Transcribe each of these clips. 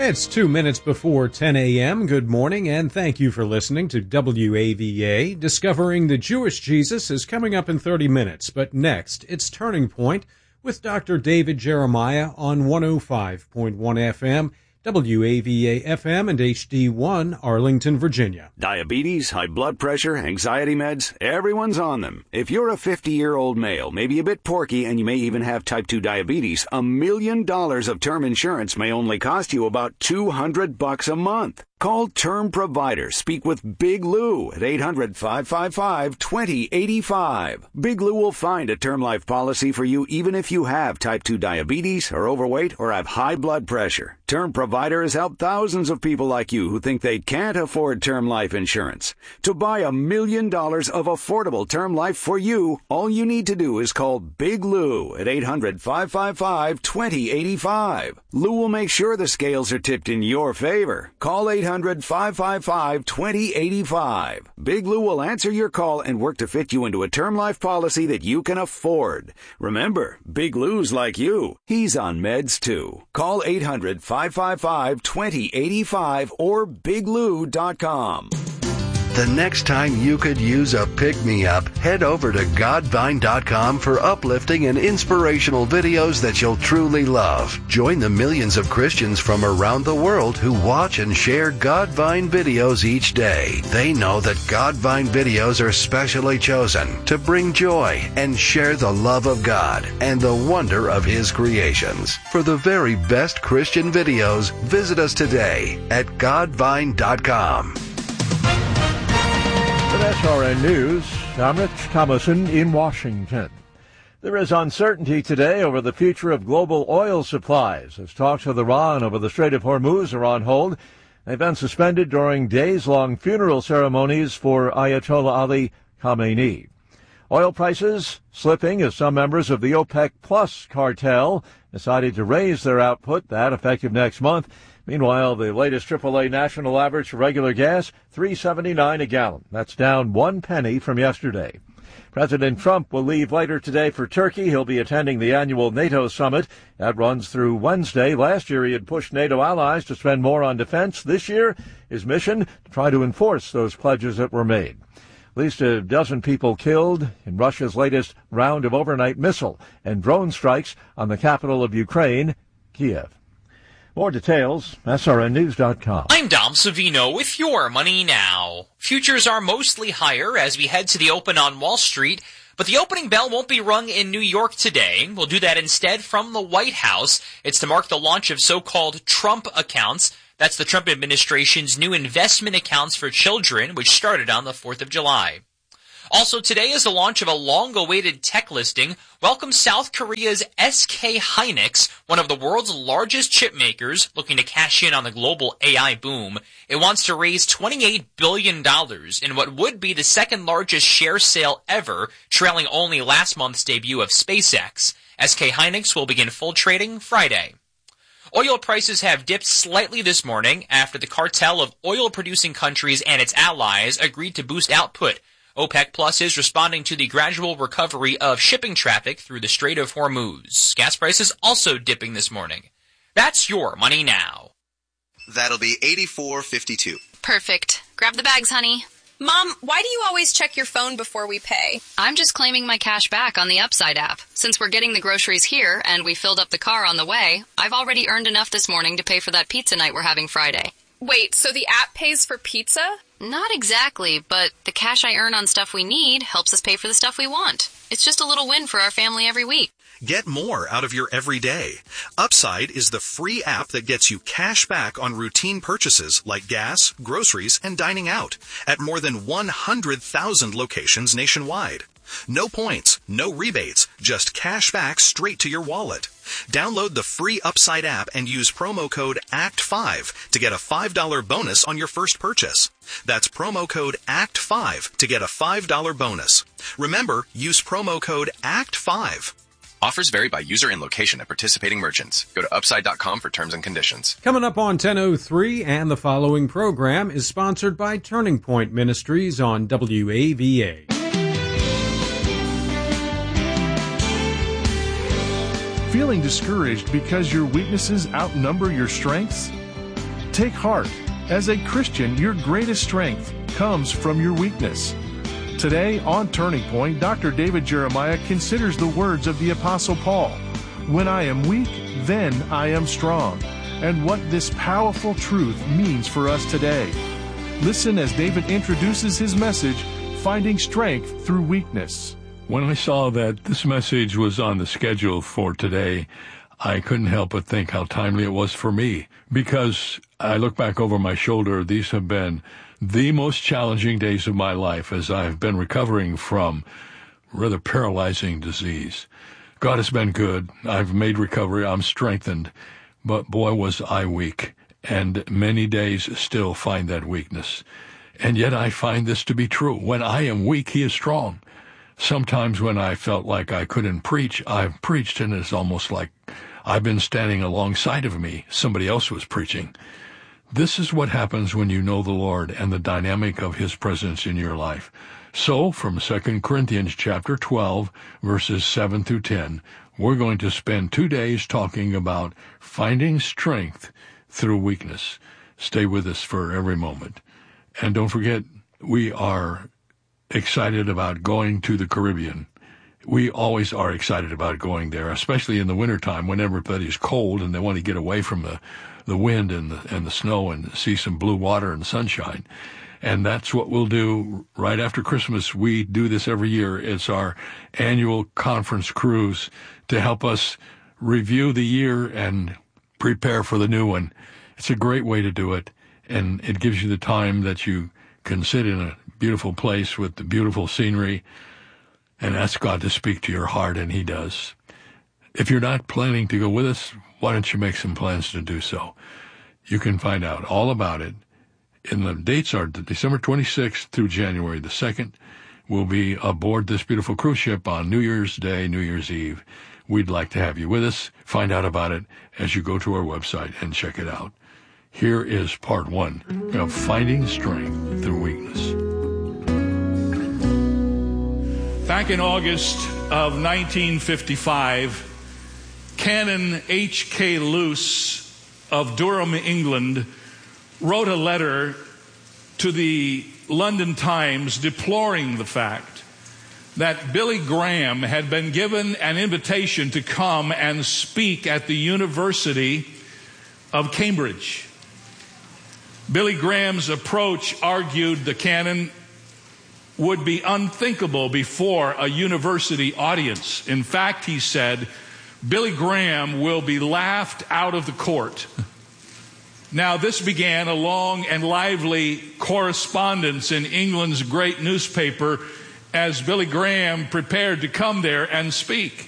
It's 2 minutes before 10 a.m. Good morning, and thank you for listening to WAVA. Discovering the Jewish Jesus is coming up in 30 minutes, but next, it's Turning Point with Dr. David Jeremiah on 105.1 FM, WAVA-FM and HD1, Arlington, Virginia. Diabetes, high blood pressure, anxiety meds, everyone's on them. If you're a 50-year-old male, maybe a bit porky, and you may even have type 2 diabetes, $1 million of term insurance may only cost you about $200 a month. Call Term Provider. Speak with Big Lou at 800-555-2085. Big Lou will find a term life policy for you even if you have type 2 diabetes, are overweight, or have high blood pressure. Term Provider has helped thousands of people like you who think they can't afford term life insurance. To buy $1 million of affordable term life for you, all you need to do is call Big Lou at 800-555-2085. Lou will make sure the scales are tipped in your favor. Call 800-555-2085. Big Lou will answer your call and work to fit you into a term life policy that you can afford. Remember, Big Lou's like you. He's on meds too. Call 800-555-2085 or biglou.com. The next time you could use a pick-me-up, head over to Godvine.com for uplifting and inspirational videos that you'll truly love. Join the millions of Christians from around the world who watch and share Godvine videos each day. They know that Godvine videos are specially chosen to bring joy and share the love of God and the wonder of His creations. For the very best Christian videos, visit us today at Godvine.com. With SRN News, I'm Rich Thomason in Washington. There is uncertainty today over the future of global oil supplies as talks with Iran over the Strait of Hormuz are on hold. They've been suspended during days-long funeral ceremonies for Ayatollah Ali Khamenei. Oil prices slipping as some members of the OPEC Plus cartel decided to raise their output, that effective next month. Meanwhile, the latest AAA national average for regular gas, $3.79 a gallon. That's down 1 penny from yesterday. President Trump will leave later today for Turkey. He'll be attending the annual NATO summit. That runs through Wednesday. Last year, he had pushed NATO allies to spend more on defense. This year, his mission, to try to enforce those pledges that were made. At least a dozen people killed in Russia's latest round of overnight missile and drone strikes on the capital of Ukraine, Kiev. More details, srnnews.com. I'm Dom Savino with your Money Now. Futures are mostly higher as we head to the open on Wall Street, but the opening bell won't be rung in New York today. We'll do that instead from the White House. It's to mark the launch of so-called Trump accounts. That's the Trump administration's new investment accounts for children, which started on the 4th of July. Also today is the launch of a long-awaited tech listing. Welcome South Korea's SK Hynix, one of the world's largest chip makers, looking to cash in on the global AI boom. It wants to raise $28 billion in what would be the second largest share sale ever, trailing only last month's debut of SpaceX. SK Hynix will begin full trading Friday. Oil prices have dipped slightly this morning after the cartel of oil-producing countries and its allies agreed to boost output. OPEC Plus is responding to the gradual recovery of shipping traffic through the Strait of Hormuz. Gas prices also dipping this morning. That's your Money Now. That'll be $84.52. Perfect. Grab the bags, honey. Mom, why do you always check your phone before we pay? I'm just claiming my cash back on the Upside app. Since we're getting the groceries here and we filled up the car on the way, I've already earned enough this morning to pay for that pizza night we're having Friday. Wait, so the app pays for pizza? Not exactly, but the cash I earn on stuff we need helps us pay for the stuff we want. It's just a little win for our family every week. Get more out of your everyday. Upside is the free app that gets you cash back on routine purchases like gas, groceries, and dining out at more than 100,000 locations nationwide. No points, no rebates, just cash back straight to your wallet. Download the free Upside app and use promo code ACT5 to get a $5 bonus on your first purchase. That's promo code ACT5 to get a $5 bonus. Remember, use promo code ACT5. Offers vary by user and location at participating merchants. Go to Upside.com for terms and conditions. Coming up on 10:03, and the following program is sponsored by Turning Point Ministries on WAVA. Feeling discouraged because your weaknesses outnumber your strengths? Take heart. As a Christian, your greatest strength comes from your weakness. Today on Turning Point, Dr. David Jeremiah considers the words of the Apostle Paul, "When I am weak, then I am strong," and what this powerful truth means for us today. Listen as David introduces his message, Finding Strength Through Weakness. When I saw that this message was on the schedule for today, I couldn't help but think how timely it was for me, because I look back over my shoulder. These have been the most challenging days of my life as I've been recovering from rather paralyzing disease. God has been good. I've made recovery. I'm strengthened. But boy, was I weak, and many days still find that weakness. And yet I find this to be true. When I am weak, He is strong. Sometimes when I felt like I couldn't preach, I've preached, and it's almost like I've been standing alongside of me. Somebody else was preaching. This is what happens when you know the Lord and the dynamic of His presence in your life. So, from 2 Corinthians chapter 12, verses 7 through 10, we're going to spend 2 days talking about finding strength through weakness. Stay with us for every moment. And don't forget, we are excited about going to the Caribbean. We always are excited about going there, especially in the wintertime when everybody's cold and they want to get away from the wind and the snow and see some blue water and sunshine. And that's what we'll do right after Christmas. We do this every year. It's our annual conference cruise to help us review the year and prepare for the new one. It's a great way to do it, and it gives you the time that you can sit in a beautiful place with the beautiful scenery and ask God to speak to your heart, and He does. If you're not planning to go with us, why don't you make some plans to do so? You can find out all about it. And the dates are December 26th through January the 2nd. We'll be aboard this beautiful cruise ship on New Year's Day, New Year's Eve. We'd like to have you with us. Find out about it as you go to our website and check it out. Here is part 1 of Finding Strength Through Weakness. Back in August of 1955, Canon H.K. Luce of Durham, England, wrote a letter to the London Times deploring the fact that Billy Graham had been given an invitation to come and speak at the University of Cambridge. Billy Graham's approach, argued the canon, would be unthinkable before a university audience. In fact, he said, Billy Graham will be laughed out of the court. Now, this began a long and lively correspondence in England's great newspaper as Billy Graham prepared to come there and speak.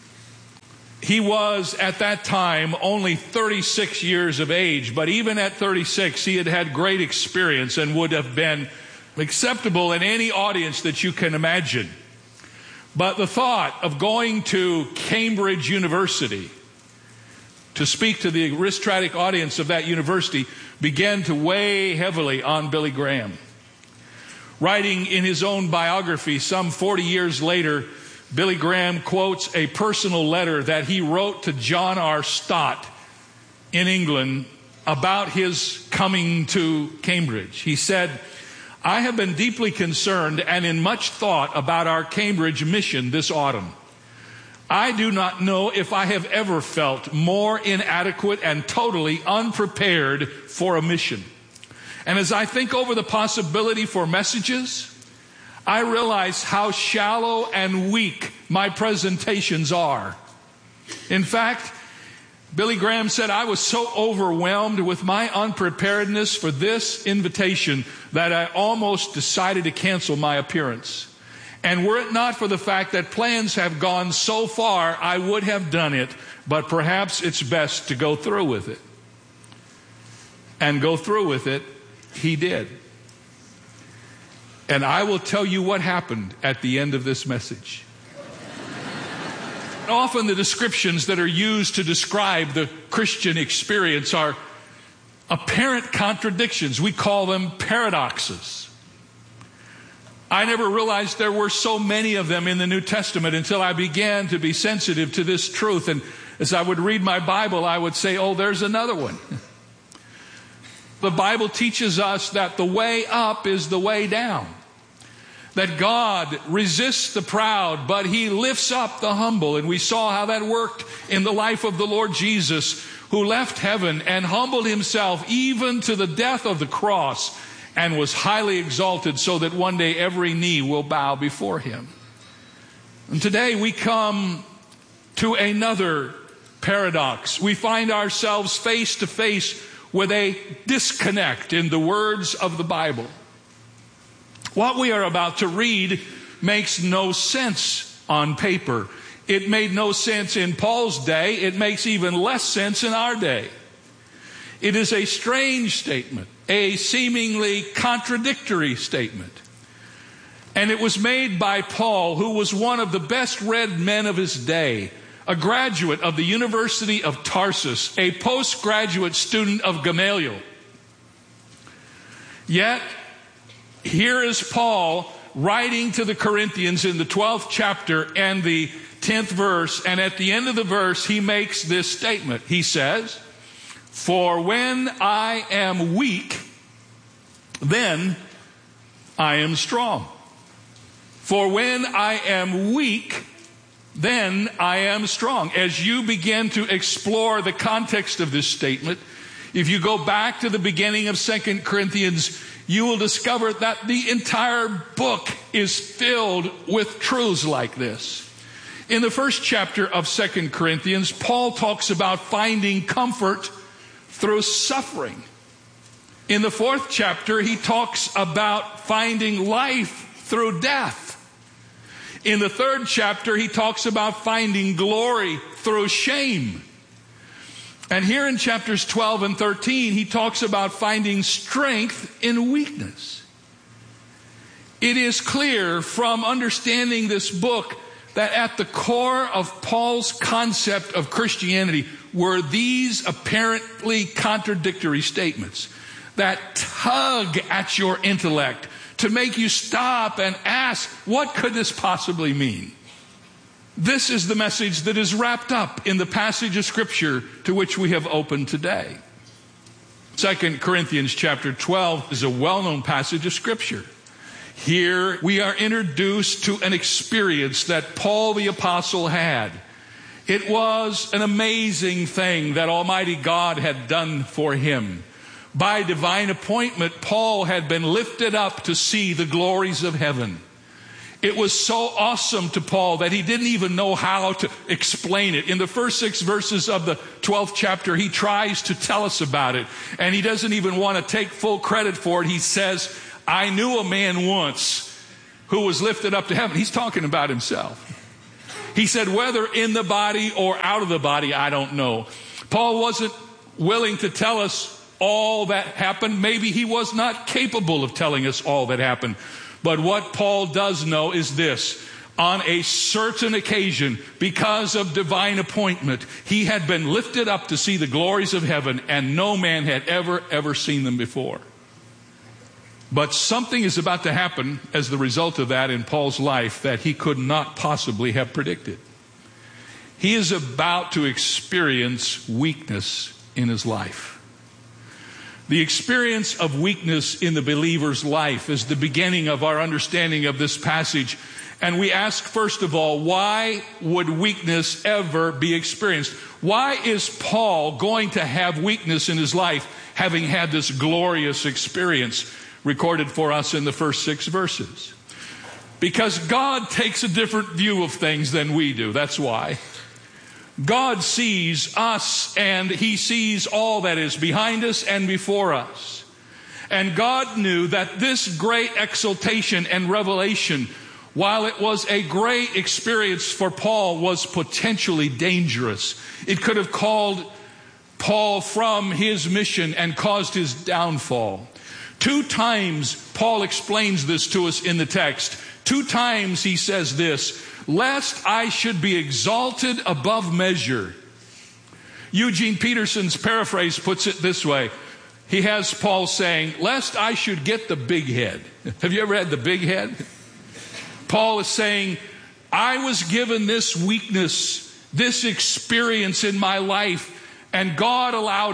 He was, at that time, only 36 years of age, but even at 36, he had had great experience and would have been acceptable in any audience that you can imagine. But the thought of going to Cambridge University to speak to the aristocratic audience of that university began to weigh heavily on Billy Graham. Writing in his own biography some 40 years later, Billy Graham quotes a personal letter that he wrote to John R. Stott in England about his coming to Cambridge. He said, I have been deeply concerned and in much thought about our Cambridge mission this autumn. I do not know if I have ever felt more inadequate and totally unprepared for a mission. And as I think over the possibility for messages, I realize how shallow and weak my presentations are. In fact, Billy Graham said, I was so overwhelmed with my unpreparedness for this invitation that I almost decided to cancel my appearance. And were it not for the fact that plans have gone so far, I would have done it, but perhaps it's best to go through with it. And go through with it, he did. And I will tell you what happened at the end of this message. Often the descriptions that are used to describe the Christian experience are apparent contradictions. We call them paradoxes. I never realized there were so many of them in the New Testament until I began to be sensitive to this truth. And as I would read my Bible, I would say, oh, there's another one. The Bible teaches us that the way up is the way down. That God resists the proud, but He lifts up the humble. And we saw how that worked in the life of the Lord Jesus, who left heaven and humbled Himself even to the death of the cross and was highly exalted so that one day every knee will bow before Him. And today we come to another paradox. We find ourselves face to face with a disconnect in the words of the Bible. What we are about to read makes no sense on paper. It made no sense in Paul's day. It makes even less sense in our day. It is a strange statement, a seemingly contradictory statement. And it was made by Paul, who was one of the best read men of his day, a graduate of the University of Tarsus, a postgraduate student of Gamaliel. Yet, here is Paul writing to the Corinthians in the 12th chapter and the 10th verse, and at the end of the verse, he makes this statement. He says, "For when I am weak, then I am strong. For when I am weak, then I am strong." As you begin to explore the context of this statement, if you go back to the beginning of 2 Corinthians, you will discover that the entire book is filled with truths like this. In the first chapter of 2 Corinthians, Paul talks about finding comfort through suffering. In the 4th chapter, he talks about finding life through death. In the 3rd chapter, he talks about finding glory through shame. And here in chapters 12 and 13, he talks about finding strength in weakness. It is clear from understanding this book that at the core of Paul's concept of Christianity were these apparently contradictory statements that tug at your intellect to make you stop and ask, what could this possibly mean? This is the message that is wrapped up in the passage of Scripture to which we have opened today. 2 Corinthians chapter 12 is a well-known passage of Scripture. Here we are introduced to an experience that Paul the Apostle had. It was an amazing thing that Almighty God had done for him. By divine appointment, Paul had been lifted up to see the glories of heaven. It was so awesome to Paul that he didn't even know how to explain it. In the first 6 verses of the 12th chapter, he tries to tell us about it. And he doesn't even want to take full credit for it. He says, "I knew a man once who was lifted up to heaven." He's talking about himself. He said, "Whether in the body or out of the body, I don't know." Paul wasn't willing to tell us all that happened. Maybe he was not capable of telling us all that happened. But what Paul does know is this: on a certain occasion, because of divine appointment, he had been lifted up to see the glories of heaven, and no man had ever seen them before. But something is about to happen as the result of that in Paul's life that he could not possibly have predicted. He is about to experience weakness in his life. The experience of weakness in the believer's life is the beginning of our understanding of this passage. And we ask, first of all, why would weakness ever be experienced? Why is Paul going to have weakness in his life, having had this glorious experience recorded for us in the first 6 verses? Because God takes a different view of things than we do. That's why. God sees us, and He sees all that is behind us and before us. And God knew that this great exaltation and revelation, while it was a great experience for Paul, was potentially dangerous. It could have called Paul from his mission and caused his downfall. 2 times Paul explains this to us in the text. 2 times he says this: "Lest I should be exalted above measure." Eugene Peterson's paraphrase puts it this way. He has Paul saying, "Lest I should get the big head." Have you ever had the big head? Paul is saying, I was given this weakness, this experience in my life, and God allowed it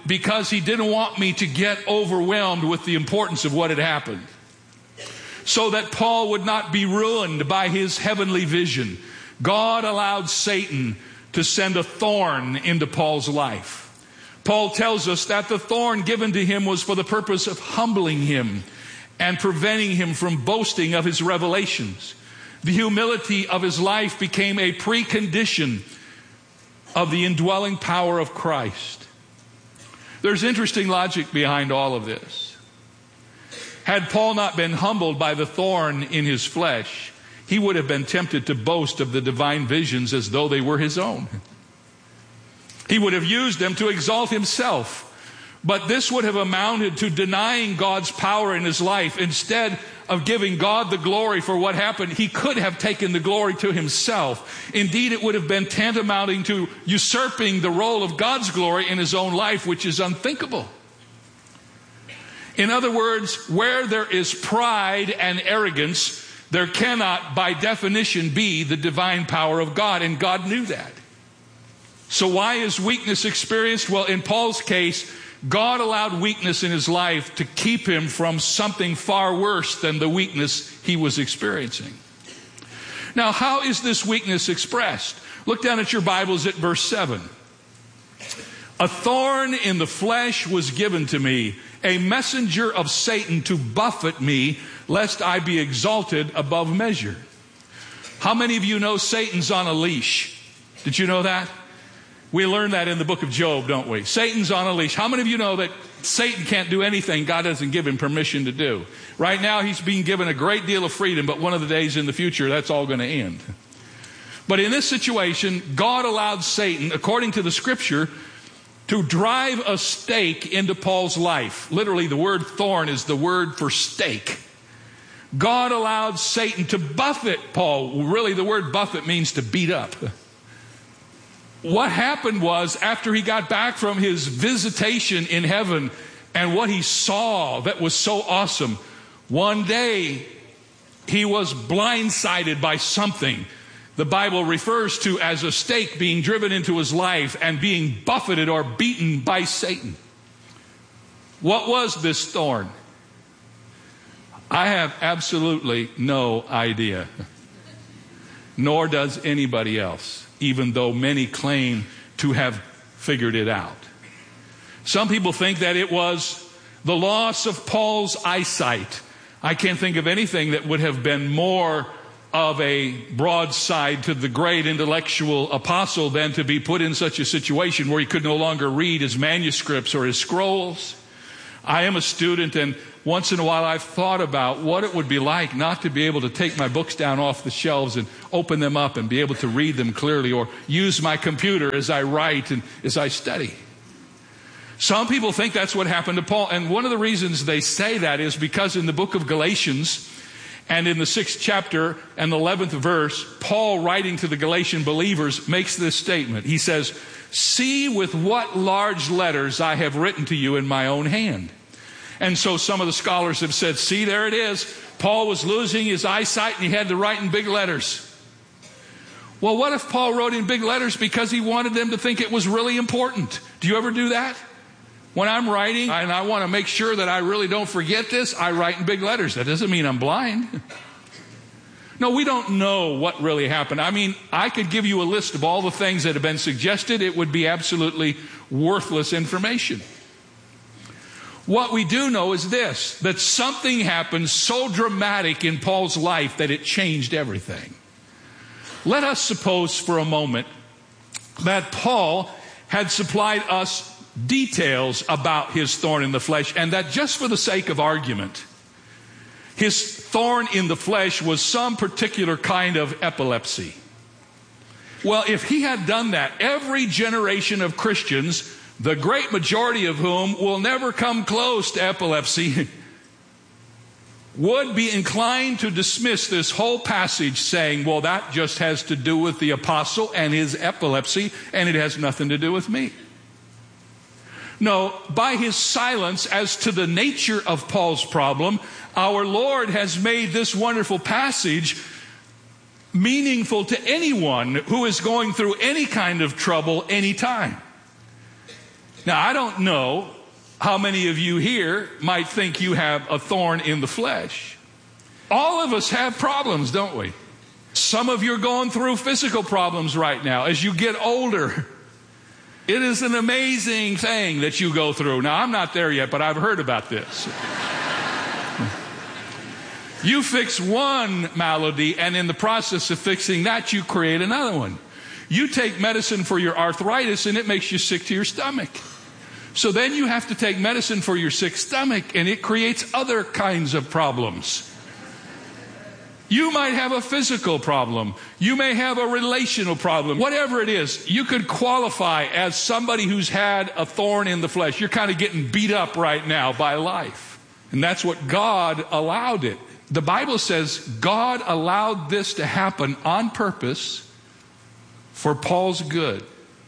because he didn't want me to get overwhelmed with the importance of what had happened. So that Paul would not be ruined by his heavenly vision, God allowed Satan to send a thorn into Paul's life. Paul tells us that the thorn given to him was for the purpose of humbling him and preventing him from boasting of his revelations. The humility of his life became a precondition of the indwelling power of Christ. There's interesting logic behind all of this. Had Paul not been humbled by the thorn in his flesh, he would have been tempted to boast of the divine visions as though they were his own. He would have used them to exalt himself. But this would have amounted to denying God's power in his life. Instead of giving God the glory for what happened, he could have taken the glory to himself. Indeed, it would have been tantamounting to usurping the role of God's glory in his own life, which is unthinkable. In other words, where there is pride and arrogance, there cannot, by definition, be the divine power of God, and God knew that. So why is weakness experienced? Well, in Paul's case, God allowed weakness in his life to keep him from something far worse than the weakness he was experiencing. Now, how is this weakness expressed? Look down at your Bibles at verse 7. A thorn in the flesh was given to me, a messenger of Satan to buffet me, lest I be exalted above measure. How many of you know Satan's on a leash? Did you know that? We learn that in the book of Job, don't we? Satan's on a leash. How many of you know that Satan can't do anything God doesn't give him permission to do? Right now, he's being given a great deal of freedom, but one of the days in the future, that's all going to end. But in this situation, God allowed Satan, according to the scripture, to drive a stake into Paul's life. Literally, the word thorn is the word for stake. God allowed Satan to buffet Paul. Really, the word buffet means to beat up. What happened was, after he got back from his visitation in heaven and what he saw that was so awesome, one day he was blindsided by something the Bible refers to as a stake being driven into his life and being buffeted or beaten by Satan. What was this thorn? I have absolutely no idea. Nor does anybody else, even though many claim to have figured it out. Some people think that it was the loss of Paul's eyesight. I can't think of anything that would have been more of a broadside to the great intellectual apostle than to be put in such a situation where he could no longer read his manuscripts or his scrolls. I am a student, and once in a while I've thought about what it would be like not to be able to take my books down off the shelves and open them up and be able to read them clearly, or use my computer as I write and as I study. Some people think that's what happened to Paul, and one of the reasons they say that is because in the book of Galatians, and in the 6th chapter and the 11th verse, Paul, writing to the Galatian believers, makes this statement. He says, "See with what large letters I have written to you in my own hand." And so some of the scholars have said, see, there it is. Paul was losing his eyesight and he had to write in big letters. Well, what if Paul wrote in big letters because he wanted them to think it was really important? Do you ever do that? When I'm writing and I want to make sure that I really don't forget this, I write in big letters. That doesn't mean I'm blind. No, we don't know what really happened. I mean, I could give you a list of all the things that have been suggested. It would be absolutely worthless information. What we do know is this, that something happened so dramatic in Paul's life that it changed everything. Let us suppose for a moment that Paul had supplied us details about his thorn in the flesh, and that just for the sake of argument, his thorn in the flesh was some particular kind of epilepsy. Well, if he had done that, every generation of Christians, the great majority of whom will never come close to epilepsy, would be inclined to dismiss this whole passage saying, well, that just has to do with the apostle and his epilepsy, and it has nothing to do with me. No, by his silence as to the nature of Paul's problem, our Lord has made this wonderful passage meaningful to anyone who is going through any kind of trouble anytime. Now, I don't know how many of you here might think you have a thorn in the flesh. All of us have problems, don't we? Some of you are going through physical problems right now as you get older. It is an amazing thing that you go through. Now, I'm not there yet, but I've heard about this. You fix one malady, and in the process of fixing that, you create another one. You take medicine for your arthritis, and it makes you sick to your stomach. So then you have to take medicine for your sick stomach, and it creates other kinds of problems. You might have a physical problem. You may have a relational problem. Whatever it is, you could qualify as somebody who's had a thorn in the flesh. You're kind of getting beat up right now by life. And that's what God allowed it. The Bible says God allowed this to happen on purpose for Paul's good.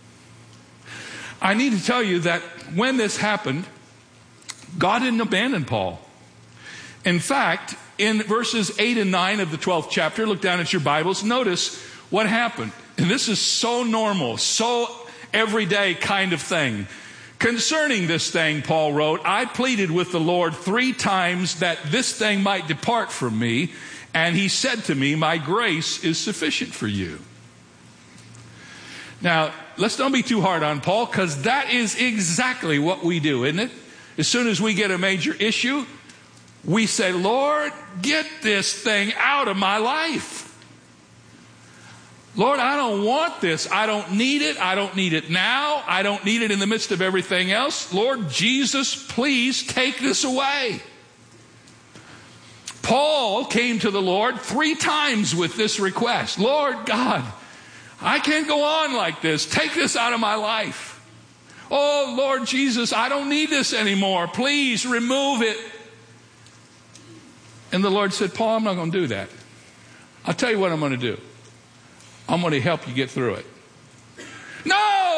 I need to tell you that when this happened, God didn't abandon Paul. In fact, in verses 8 and 9 of the 12th chapter, look down at your Bibles, notice what happened. And this is so normal, so everyday kind of thing. Concerning this thing, Paul wrote, I pleaded with the Lord 3 times that this thing might depart from me. And he said to me, my grace is sufficient for you. Now, let's don't be too hard on Paul, because that is exactly what we do, isn't it? As soon as we get a major issue, we say, Lord, get this thing out of my life. Lord, I don't want this. I don't need it. I don't need it now. I don't need it in the midst of everything else. Lord Jesus, please take this away. Paul came to the Lord 3 times with this request. Lord God, I can't go on like this. Take this out of my life. Oh, Lord Jesus, I don't need this anymore. Please remove it. And the Lord said, Paul, I'm not going to do that. I'll tell you what I'm going to do. I'm going to help you get through it. No,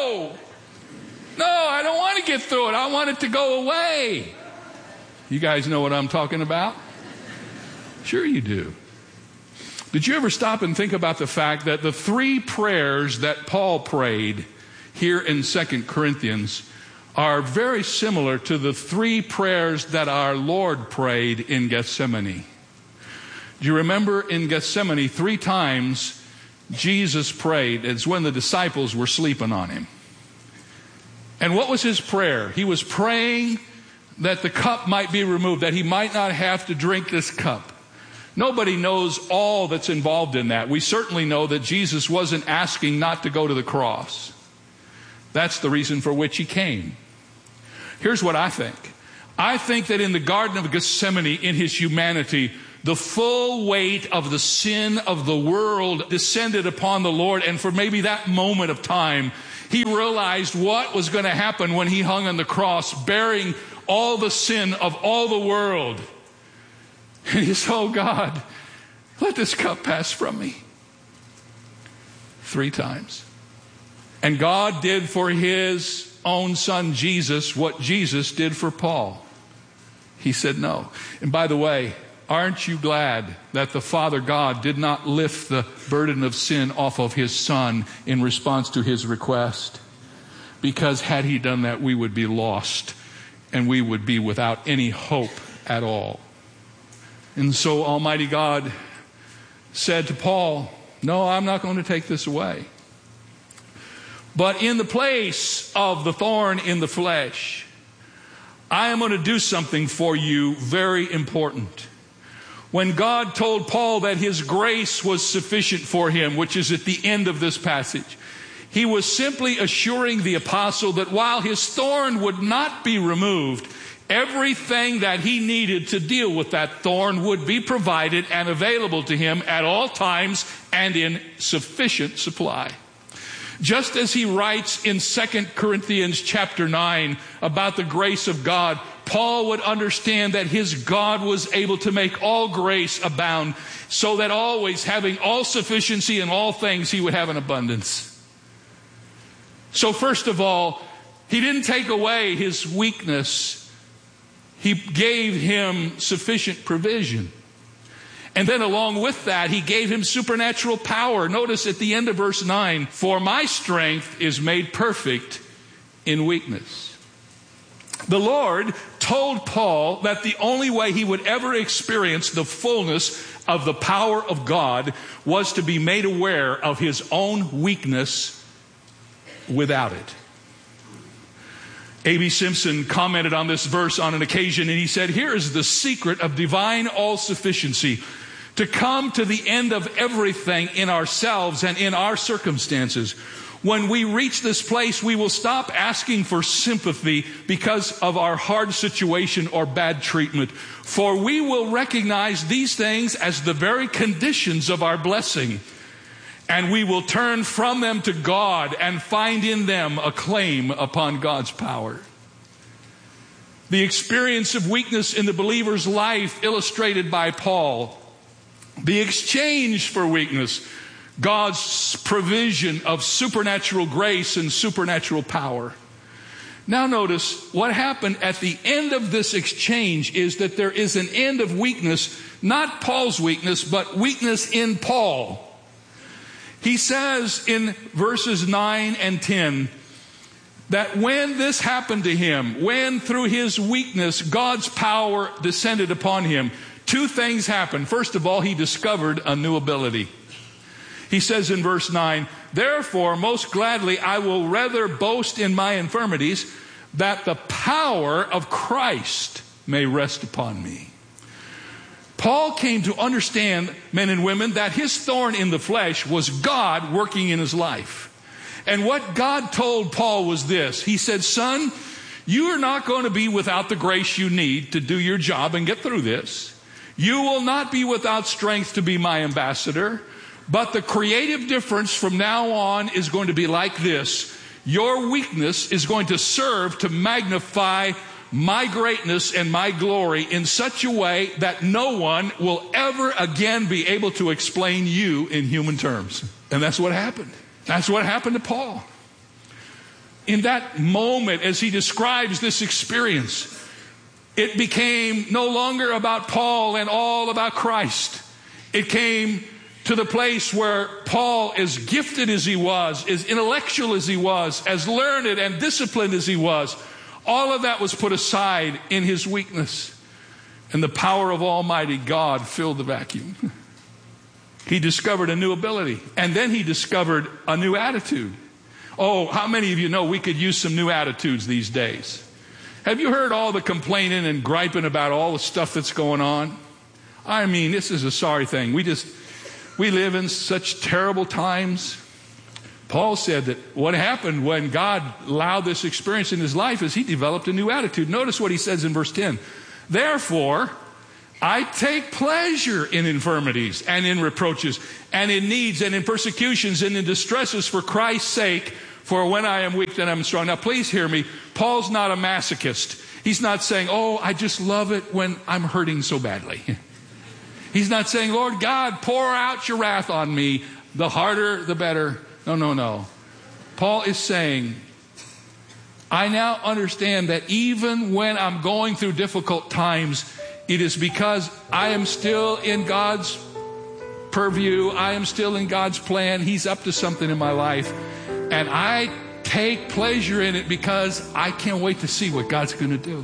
I don't want to get through it. I want it to go away. You guys know what I'm talking about? Sure you do. Did you ever stop and think about the fact that the 3 prayers that Paul prayed here in 2 Corinthians are very similar to the 3 prayers that our Lord prayed in Gethsemane? Do you remember in Gethsemane 3 times Jesus prayed? It's when the disciples were sleeping on him. And what was his prayer? He was praying that the cup might be removed, that he might not have to drink this cup. Nobody knows all that's involved in that. We certainly know that Jesus wasn't asking not to go to the cross. That's the reason for which he came. Here's what I think. I think that in the Garden of Gethsemane, in his humanity, the full weight of the sin of the world descended upon the Lord. And for maybe that moment of time, he realized what was going to happen when he hung on the cross, bearing all the sin of all the world. And he said, oh God, let this cup pass from me. 3 times. And God did for his own son Jesus what Jesus did for Paul. He said no. And by the way, aren't you glad that the Father God did not lift the burden of sin off of his son in response to his request? Because had he done that, we would be lost and we would be without any hope at all. And so Almighty God said to Paul, no, I'm not going to take this away. But in the place of the thorn in the flesh, I am going to do something for you very important. When God told Paul that his grace was sufficient for him, which is at the end of this passage, he was simply assuring the apostle that while his thorn would not be removed, everything that he needed to deal with that thorn would be provided and available to him at all times and in sufficient supply. Just as he writes in 2 Corinthians chapter 9 about the grace of God, Paul would understand that his God was able to make all grace abound, so that always having all sufficiency in all things, he would have an abundance. So first of all, he didn't take away his weakness. He gave him sufficient provision. And then along with that, he gave him supernatural power. Notice at the end of verse 9, for my strength is made perfect in weakness. The Lord told Paul that the only way he would ever experience the fullness of the power of God was to be made aware of his own weakness without it. A.B. Simpson commented on this verse on an occasion, and he said, "Here is the secret of divine all-sufficiency, to come to the end of everything in ourselves and in our circumstances. When we reach this place, we will stop asking for sympathy because of our hard situation or bad treatment, for we will recognize these things as the very conditions of our blessing, and we will turn from them to God and find in them a claim upon God's power." The experience of weakness in the believer's life illustrated by Paul. The exchange for weakness, God's provision of supernatural grace and supernatural power. Now notice what happened at the end of this exchange is that there is an end of weakness, not Paul's weakness, but weakness in Paul. He says in verses 9 and 10 that when this happened to him, when through his weakness God's power descended upon him, two things happened. First of all, he discovered a new ability. He says in verse 9, "Therefore, most gladly I will rather boast in my infirmities, that the power of Christ may rest upon me." Paul came to understand, men and women, that his thorn in the flesh was God working in his life. And what God told Paul was this. He said, "Son, you are not going to be without the grace you need to do your job and get through this. You will not be without strength to be my ambassador. But the creative difference from now on is going to be like this. Your weakness is going to serve to magnify my greatness and my glory in such a way that no one will ever again be able to explain you in human terms." And that's what happened. That's what happened to Paul. In that moment, as he describes this experience, it became no longer about Paul and all about Christ. It came to the place where Paul, as gifted as he was, as intellectual as he was, as learned and disciplined as he was, all of that was put aside in his weakness. And the power of Almighty God filled the vacuum. He discovered a new ability. And then he discovered a new attitude. Oh, how many of you know we could use some new attitudes these days? Have you heard all the complaining and griping about all the stuff that's going on? I mean, this is a sorry thing. We live in such terrible times. Paul said that what happened when God allowed this experience in his life is he developed a new attitude. Notice what he says in verse 10. "Therefore, I take pleasure in infirmities and in reproaches and in needs and in persecutions and in distresses for Christ's sake, for when I am weak, then I'm strong." Now, please hear me. Paul's not a masochist. He's not saying, "Oh, I just love it when I'm hurting so badly." He's not saying, "Lord God, pour out your wrath on me. The harder, the better." No. Paul is saying, I now understand that even when I'm going through difficult times, it is because I am still in God's purview. I am still in God's plan. He's up to something in my life. And I take pleasure in it because I can't wait to see what God's going to do.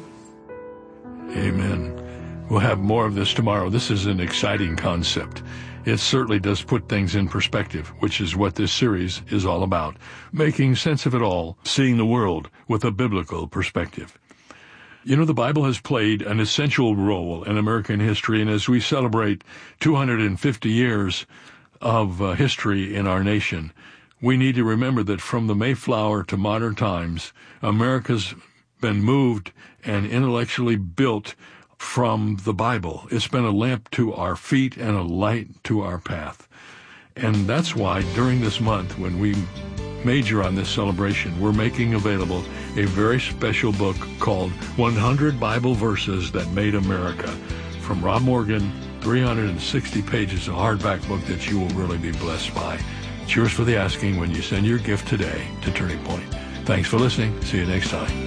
Amen. We'll have more of this tomorrow. This is an exciting concept. It certainly does put things in perspective, which is what this series is all about. Making sense of it all, seeing the world with a biblical perspective. You know, the Bible has played an essential role in American history, and as we celebrate 250 years of history in our nation, we need to remember that from the Mayflower to modern times, America's been moved and intellectually built from the Bible. It's been a lamp to our feet and a light to our path. And that's why during this month, when we major on this celebration, we're making available a very special book called 100 Bible Verses That Made America from Rob Morgan, 360 pages, a hardback book that you will really be blessed by. It's yours for the asking when you send your gift today to Turning Point. Thanks for listening. See you next time.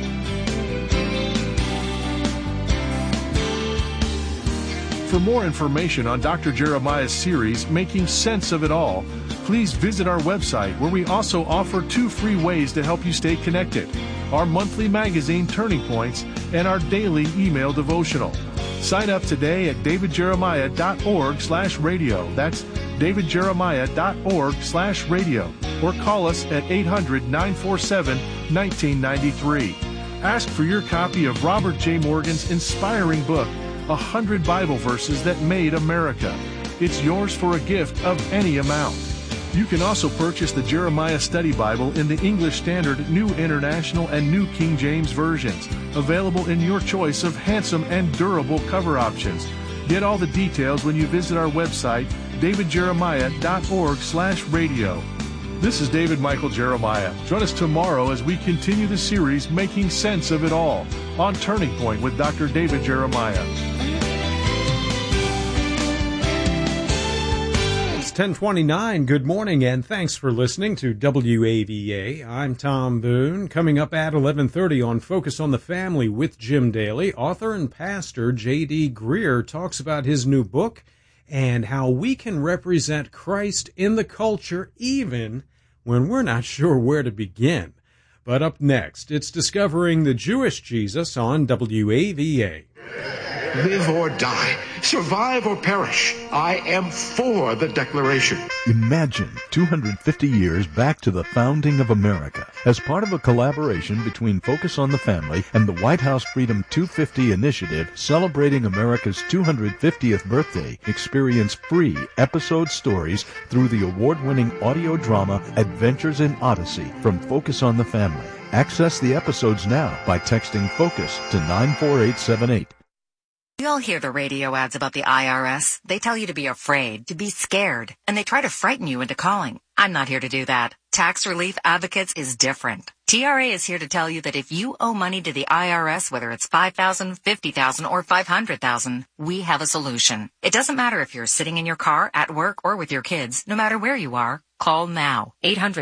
For more information on Dr. Jeremiah's series, Making Sense of It All, please visit our website, where we also offer 2 free ways to help you stay connected. Our monthly magazine, Turning Points, and our daily email devotional. Sign up today at davidjeremiah.org/radio. That's davidjeremiah.org/radio. Or call us at 800-947-1993. Ask for your copy of Robert J. Morgan's inspiring book, 100 Bible Verses That Made America. It's yours for a gift of any amount. You can also purchase the Jeremiah Study Bible in the English Standard, New International, and New King James versions, available in your choice of handsome and durable cover options. Get all the details when you visit our website, davidjeremiah.org/radio. This is David Michael Jeremiah. Join us tomorrow as we continue the series Making Sense of It All on Turning Point with Dr. David Jeremiah. It's 10:29. Good morning, and thanks for listening to WAVA. I'm Tom Boone. Coming up at 11:30 on Focus on the Family with Jim Daly, author and pastor J.D. Greear talks about his new book and how we can represent Christ in the culture even when we're not sure where to begin. But up next, it's Discovering the Jewish Jesus on WAVA. Live or die, survive or perish, I am for the Declaration. Imagine 250 years back to the founding of America. As part of a collaboration between Focus on the Family and the White House Freedom 250 initiative celebrating America's 250th birthday, experience free episode stories through the award-winning audio drama Adventures in Odyssey from Focus on the Family. Access the episodes now by texting FOCUS to 94878. We all hear the radio ads about the IRS. They tell you to be afraid, to be scared, and they try to frighten you into calling. I'm not here to do that. Tax Relief Advocates is different. TRA is here to tell you that if you owe money to the IRS, whether it's $5,000, $50,000, or $500,000, we have a solution. It doesn't matter if you're sitting in your car, at work, or with your kids. No matter where you are, call now.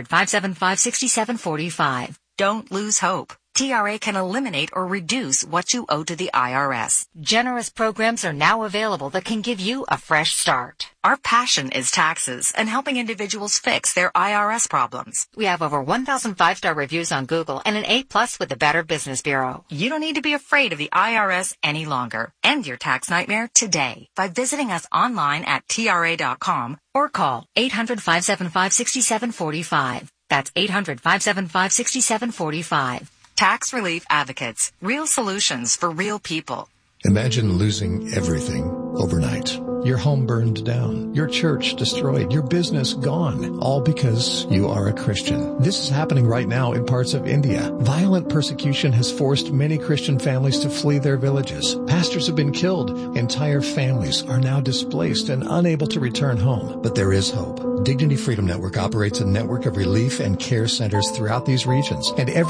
800-575-6745. Don't lose hope. TRA can eliminate or reduce what you owe to the IRS. Generous programs are now available that can give you a fresh start. Our passion is taxes and helping individuals fix their IRS problems. We have over 1,000 5-star reviews on Google and an A+ with the Better Business Bureau. You don't need to be afraid of the IRS any longer. End your tax nightmare today by visiting us online at TRA.com or call 800-575-6745. That's 800-575-6745. Tax Relief Advocates. Real solutions for real people. Imagine losing everything overnight. Your home burned down, your church destroyed, your business gone, all because you are a Christian. This is happening right now in parts of India. Violent persecution has forced many Christian families to flee their villages. Pastors have been killed. Entire families are now displaced and unable to return home. But there is hope. Dignity Freedom Network operates a network of relief and care centers throughout these regions, and every